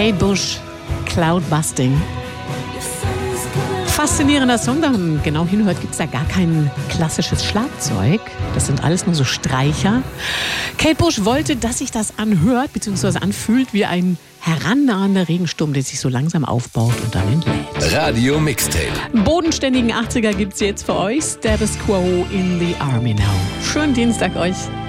Kate Bush, Cloudbusting. Faszinierender Song, wenn man genau hinhört, gibt es da gar kein klassisches Schlagzeug. Das sind alles nur so Streicher. Kate Bush wollte, dass sich das anhört bzw. anfühlt wie ein herannahender Regensturm, der sich so langsam aufbaut und dann entlädt. Radio Mixtape. Bodenständigen 80er gibt's jetzt für euch. Status Quo in the Army Now. Schönen Dienstag euch.